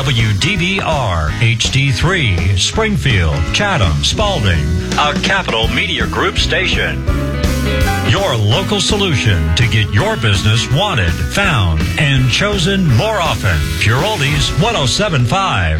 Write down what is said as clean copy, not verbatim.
WDBR HD3, Springfield, Chatham, Spalding, a Capital Media Group station. Your local solution to get your business wanted, found, and chosen more often. Pure Oldies 107.5.